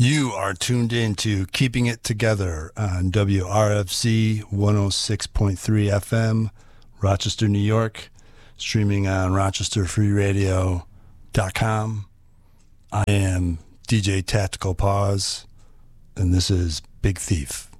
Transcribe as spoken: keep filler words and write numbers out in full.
You are tuned in to Keeping It Together on W R F C one oh six point three F M, Rochester, New York, streaming on rochester free radio dot com. I am D J Tactical Pause, and this is Big Thief.